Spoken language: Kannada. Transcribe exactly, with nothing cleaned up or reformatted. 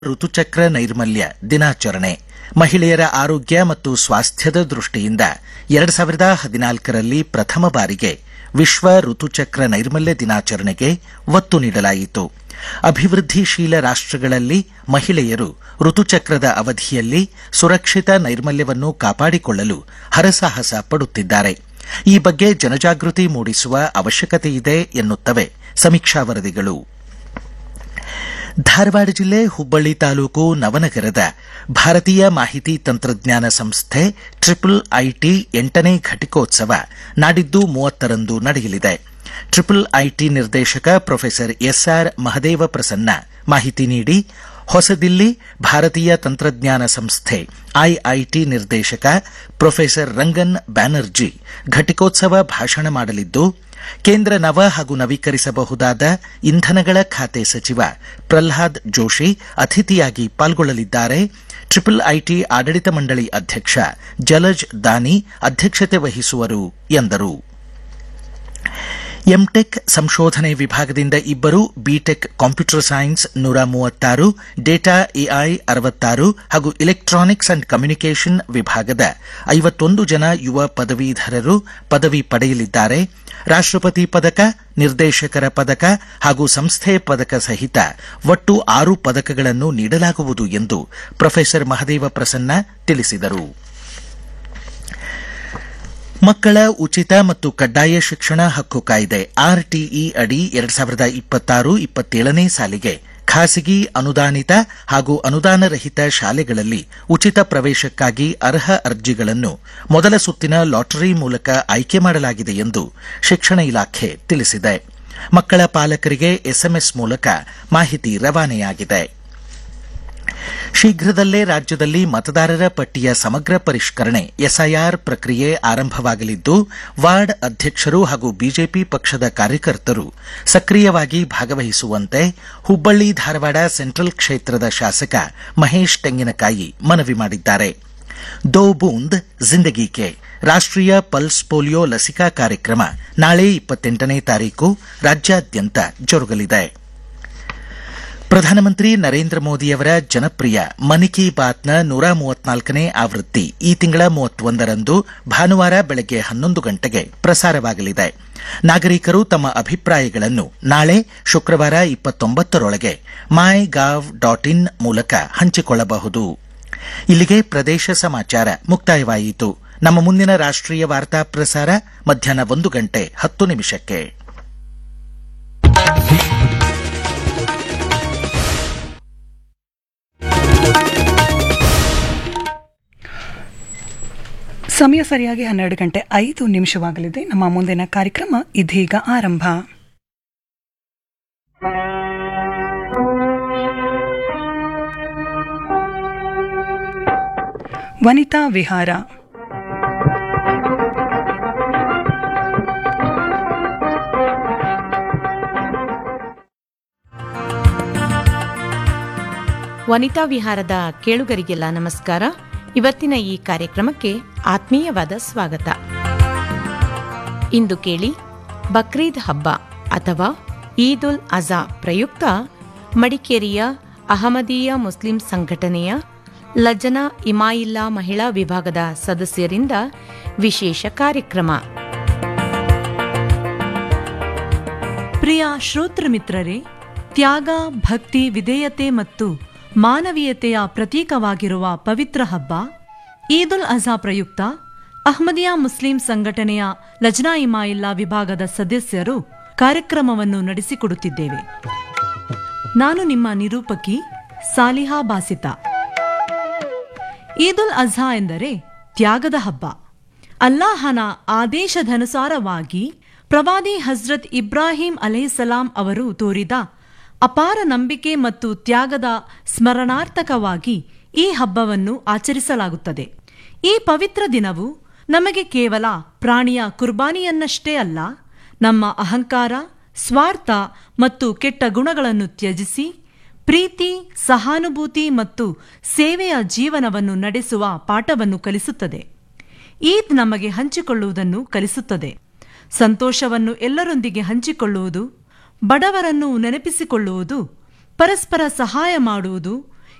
ಋತುಚಕ್ರ ನೈರ್ಮಲ್ಯ ದಿನಾಚರಣೆ ಮಹಿಳೆಯರ ಆರೋಗ್ಯ ಮತ್ತು ಸ್ವಾಸ್ಥ್ಯದ ದೃಷ್ಟಿಯಿಂದ ಎರಡು ಸಾವಿರದ ಹದಿನಾಲ್ಕರಲ್ಲಿ ಪ್ರಥಮ ಬಾರಿಗೆ ವಿಶ್ವ ಋತುಚಕ್ರ ನೈರ್ಮಲ್ಯ ದಿನಾಚರಣೆಗೆ ಒತ್ತು ನೀಡಲಾಯಿತು. ಅಭಿವೃದ್ಧಿಶೀಲ ರಾಷ್ಟಗಳಲ್ಲಿ ಮಹಿಳೆಯರು ಋತುಚಕ್ರದ ಅವಧಿಯಲ್ಲಿ ಸುರಕ್ಷಿತ ನೈರ್ಮಲ್ಯವನ್ನು ಕಾಪಾಡಿಕೊಳ್ಳಲು ಹರಸಾಹಸ ಪಡುತ್ತಿದ್ದಾರೆ. ಈ ಬಗ್ಗೆ ಜನಜಾಗೃತಿ ಮೂಡಿಸುವ ಅವಶ್ಯಕತೆಯಿದೆ ಎನ್ನುತ್ತವೆ ಸಮೀಕ್ಷಾ ವರದಿಗಳು. ಧಾರವಾಡ ಜಿಲ್ಲೆ ಹುಬ್ಬಳ್ಳಿ ತಾಲೂಕು ನವನಗರದ ಭಾರತೀಯ ಮಾಹಿತಿ ತಂತ್ರಜ್ಞಾನ ಸಂಸ್ಥೆ ಟ್ರಿಪಲ್ ಐಟಿ ಎಂಟನೇ ಘಟಿಕೋತ್ಸವ ನಾಡಿದ್ದು ಮೂವತ್ತರಂದು ನಡೆಯಲಿದೆ. ಟ್ರಿಪಲ್ ಐಟಿ ನಿರ್ದೇಶಕ ಪ್ರೊಫೆಸರ್ ಎಸ್ಆರ್ ಮಹದೇವ ಪ್ರಸನ್ನ ಮಾಹಿತಿ ನೀಡಿ, ಹೊಸದಿಲ್ಲಿ ಭಾರತೀಯ ತಂತ್ರಜ್ಞಾನ ಸಂಸ್ಥೆ ಐಐಟಿ ನಿರ್ದೇಶಕ ಪ್ರೊಫೆಸರ್ ರಂಗನ್ ಬ್ಯಾನರ್ಜಿ ಘಟಿಕೋತ್ಸವ ಭಾಷಣ ಮಾಡಲಿದ್ದು, ಕೇಂದ್ರ ನವ ಹಾಗೂ ನವೀಕರಿಸಬಹುದಾದ ಇಂಧನಗಳ ಖಾತೆ ಸಚಿವ ಪ್ರಹ್ಲಾದ್ ಜೋಶಿ ಅತಿಥಿಯಾಗಿ ಪಾಲ್ಗೊಳ್ಳಲಿದ್ದಾರೆ. ಟ್ರಿಪಲ್ ಐಟಿ ಆಡಳಿತ ಮಂಡಳಿ ಅಧ್ಯಕ್ಷ ಜಲಜ್ ದಾನಿ ಅಧ್ಯಕ್ಷತೆ ವಹಿಸುವರು ಎಂದರು. ಎಂಟೆಕ್ ಸಂಶೋಧನೆ ವಿಭಾಗದಿಂದ ಇಬ್ಬರು, ಬಿಟೆಕ್ ಕಂಪ್ಯೂಟರ್ ಸೈನ್ಸ್ ನೂರ ಮೂವತ್ತಾರು, ಡೇಟಾ ಎಐ ಅರವತ್ತಾರು ಹಾಗೂ ಇಲೆಕ್ಟ್ರಾನಿಕ್ಸ್ ಅಂಡ್ ಕಮ್ಯುನಿಕೇಷನ್ ವಿಭಾಗದ ಐವತ್ತೊಂದು ಜನ ಯುವ ಪದವೀಧರರು ಪದವಿ ಪಡೆಯಲಿದ್ದಾರೆ. ರಾಷ್ಟಪತಿ ಪದಕ, ನಿರ್ದೇಶಕರ ಪದಕ ಹಾಗೂ ಸಂಸ್ಥೆ ಪದಕ ಸಹಿತ ಒಟ್ಟು ಆರು ಪದಕಗಳನ್ನು ನೀಡಲಾಗುವುದು ಎಂದು ಪ್ರೊಫೆಸರ್ ಮಹದೇವ ಪ್ರಸನ್ನ ತಿಳಿಸಿದರು. ಮಕ್ಕಳ ಉಚಿತ ಮತ್ತು ಕಡ್ಡಾಯ ಶಿಕ್ಷಣ ಹಕ್ಕು ಕಾಯ್ದೆ ಆರ್ಟಿಇ ಅಡಿ ಎರಡು ಸಾವಿರದ ಇಪ್ಪತ್ತಾರು ಇಪ್ಪತ್ತೇಳನೇ ಸಾಲಿಗೆ ಖಾಸಗಿ ಅನುದಾನಿತ ಹಾಗೂ ಅನುದಾನರಹಿತ ಶಾಲೆಗಳಲ್ಲಿ ಉಚಿತ ಪ್ರವೇಶಕ್ಕಾಗಿ ಅರ್ಹ ಅರ್ಜಿಗಳನ್ನು ಮೊದಲ ಸುತ್ತಿನ ಲಾಟರಿ ಮೂಲಕ ಆಯ್ಕೆ ಮಾಡಲಾಗಿದೆ ಎಂದು ಶಿಕ್ಷಣ ಇಲಾಖೆ ತಿಳಿಸಿದೆ. ಮಕ್ಕಳ ಪಾಲಕರಿಗೆ ಎಸ್ಎಂಎಸ್ ಮೂಲಕ ಮಾಹಿತಿ ರವಾನೆಯಾಗಿದೆ. ಶೀಘ್ರದಲ್ಲೇ ರಾಜ್ಯದಲ್ಲಿ ಮತದಾರರ ಪಟ್ಟಿಯ ಸಮಗ್ರ ಪರಿಷ್ಕರಣೆ ಎಸ್ಐಆರ್ ಪ್ರಕ್ರಿಯೆ ಆರಂಭವಾಗಲಿದ್ದು, ವಾರ್ಡ್ ಅಧ್ಯಕ್ಷರು ಹಾಗೂ ಬಿಜೆಪಿ ಪಕ್ಷದ ಕಾರ್ಯಕರ್ತರು ಸಕ್ರಿಯವಾಗಿ ಭಾಗವಹಿಸುವಂತೆ ಹುಬ್ಬಳ್ಳಿ ಧಾರವಾಡ ಸೆಂಟ್ರಲ್ ಕ್ಷೇತ್ರದ ಶಾಸಕ ಮಹೇಶ್ ತೆಂಗಿನಕಾಯಿ ಮನವಿ ಮಾಡಿದ್ದಾರೆ. ದೋ ಬೂಂದ್ ಜಿಂದಗಿ ಕೆ ರಾಷ್ಟೀಯ ಪಲ್ಸ್ ಪೋಲಿಯೋ ಲಸಿಕಾ ಕಾರ್ಯಕ್ರಮ ನಾಳೆ ಇಪ್ಪತ್ತೆಂಟನೇ ತಾರೀಕು ರಾಜ್ಯಾದ್ಯಂತ ಜರುಗಲಿದೆ. ಪ್ರಧಾನಮಂತ್ರಿ ನರೇಂದ್ರ ಮೋದಿಯವರ ಜನಪ್ರಿಯ ಮನ್ ಕಿ ಬಾತ್ನ ನೂರ ಮೂವತ್ನಾಲ್ಕನೇ ಆವೃತ್ತಿ ಈ ತಿಂಗಳ ಮೂವತ್ತೊಂದರಂದು ಭಾನುವಾರ ಬೆಳಗ್ಗೆ ಹನ್ನೊಂದು ಗಂಟೆಗೆ ಪ್ರಸಾರವಾಗಲಿದೆ. ನಾಗರಿಕರು ತಮ್ಮ ಅಭಿಪ್ರಾಯಗಳನ್ನು ನಾಳೆ ಶುಕ್ರವಾರ ಇಪ್ಪತ್ತೊಂಬತ್ತರೊಳಗೆ ಮೈ ಗಾವ್ ಡಾಟ್ ಇನ್ ಮೂಲಕ ಹಂಚಿಕೊಳ್ಳಬಹುದು. ಇಲ್ಲಿಗೆ ಪ್ರದೇಶ ಸಮಾಚಾರ ಮುಕ್ತಾಯವಾಯಿತು. ನಮ್ಮ ಮುಂದಿನ ರಾಷ್ಟೀಯ ವಾರ್ತಾ ಪ್ರಸಾರ ಮಧ್ಯಾಹ್ನ ಒಂದು ಗಂಟೆ ಹತ್ತು ನಿಮಿಷಕ್ಕೆ. ಸಮಯ ಸರಿಯಾಗಿ ಹನ್ನೆರಡು ಗಂಟೆ ಐದು ನಿಮಿಷವಾಗಲಿದೆ. ನಮ್ಮ ಮುಂದಿನ ಕಾರ್ಯಕ್ರಮ ಇದೀಗ ಆರಂಭ. ವನಿತಾ ವಿಹಾರ. ವನಿತಾ ವಿಹಾರದ ಕೇಳುಗರಿಗೆಲ್ಲ ನಮಸ್ಕಾರ. ಇವತ್ತಿನ ಈ ಕಾರ್ಯಕ್ರಮಕ್ಕೆ ಆತ್ಮೀಯವಾದ ಸ್ವಾಗತ. ಇಂದು ಕೇಳಿ, ಬಕ್ರೀದ್ ಹಬ್ಬ ಅಥವಾ ಈದ್ ಉಲ್ ಅಜಾ ಪ್ರಯುಕ್ತ ಮಡಿಕೇರಿಯ ಅಹಮದೀಯ ಮುಸ್ಲಿಂ ಸಂಘಟನೆಯ ಲಜನಾ ಇಮಾಯಿಲ್ಲಾ ಮಹಿಳಾ ವಿಭಾಗದ ಸದಸ್ಯರಿಂದ ವಿಶೇಷ ಕಾರ್ಯಕ್ರಮ. ಪ್ರಿಯ ಶ್ರೋತೃ ಮಿತ್ರರೇ, ತ್ಯಾಗ, ಭಕ್ತಿ, ವಿಧೇಯತೆ ಮತ್ತು ಮಾನವೀಯತೆಯ ಪ್ರತೀಕವಾಗಿರುವ ಪವಿತ್ರ ಹಬ್ಬ ಈದ್ ಉಲ್ ಅಜಾ ಪ್ರಯುಕ್ತ ಅಹ್ಮದಿಯಾ ಮುಸ್ಲಿಂ ಸಂಘಟನೆಯ ಲಜ್ನಾ ಇಮಾಯಿಲ್ಲಾ ವಿಭಾಗದ ಸದಸ್ಯರು ಕಾರ್ಯಕ್ರಮವನ್ನು ನಡೆಸಿಕೊಡುತ್ತಿದ್ದೇವೆ. ನಾನು ನಿಮ್ಮ ನಿರೂಪಕಿ ಸಾಲಿಹಾ ಬಾಸಿತಾ. ಈದ್ ಉಲ್ ಅಜಾ ಎಂದರೆ ತ್ಯಾಗದ ಹಬ್ಬ. ಅಲ್ಲಾಹನ ಆದೇಶದನುಸಾರವಾಗಿ ಪ್ರವಾದಿ ಹಜ್ರತ್ ಇಬ್ರಾಹಿಂ ಅಲೈಹಿಸ್ಸಲಾಂ ಅವರು ತೋರಿದ ಅಪಾರ ನಂಬಿಕೆ ಮತ್ತು ತ್ಯಾಗದ ಸ್ಮರಣಾರ್ಥಕವಾಗಿ ಈ ಹಬ್ಬವನ್ನು ಆಚರಿಸಲಾಗುತ್ತದೆ. ಈ ಪವಿತ್ರ ದಿನವು ನಮಗೆ ಕೇವಲ ಪ್ರಾಣಿಯ ಕುರ್ಬಾನಿಯನ್ನಷ್ಟೇ ಅಲ್ಲ, ನಮ್ಮ ಅಹಂಕಾರ, ಸ್ವಾರ್ಥ ಮತ್ತು ಕೆಟ್ಟ ಗುಣಗಳನ್ನು ತ್ಯಜಿಸಿ ಪ್ರೀತಿ, ಸಹಾನುಭೂತಿ ಮತ್ತು ಸೇವೆಯ ಜೀವನವನ್ನು ನಡೆಸುವ ಪಾಠವನ್ನು ಕಲಿಸುತ್ತದೆ. ಈದ್ ನಮಗೆ ಹಂಚಿಕೊಳ್ಳುವುದನ್ನು ಕಲಿಸುತ್ತದೆ. ಸಂತೋಷವನ್ನು ಎಲ್ಲರೊಂದಿಗೆ ಹಂಚಿಕೊಳ್ಳುವುದು, ಬಡವರನ್ನು ನೆನಪಿಸಿಕೊಳ್ಳುವುದು, ಪರಸ್ಪರ ಸಹಾಯ ಮಾಡುವುದು,